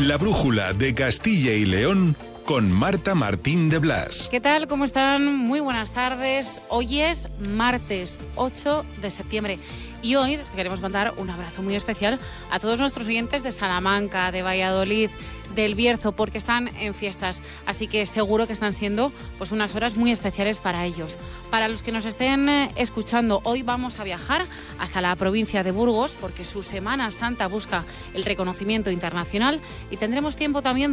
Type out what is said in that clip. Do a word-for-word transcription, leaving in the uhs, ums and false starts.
La brújula de Castilla y León con Marta Martín de Blas. ¿Qué tal? ¿Cómo están? Muy buenas tardes. Hoy es martes ocho de septiembre y hoy queremos mandar un abrazo muy especial a todos nuestros oyentes de Salamanca, de Valladolid, del Bierzo, porque están en fiestas, así que seguro que están siendo pues unas horas muy especiales para ellos. Para los que nos estén escuchando, hoy vamos a viajar hasta la provincia de Burgos porque su Semana Santa busca el reconocimiento internacional y tendremos tiempo también de